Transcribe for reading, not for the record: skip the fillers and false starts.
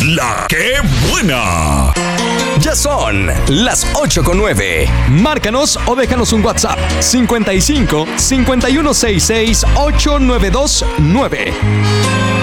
¡La que buena! Ya son las 8:09. Márcanos o déjanos un WhatsApp 55 5166 8929.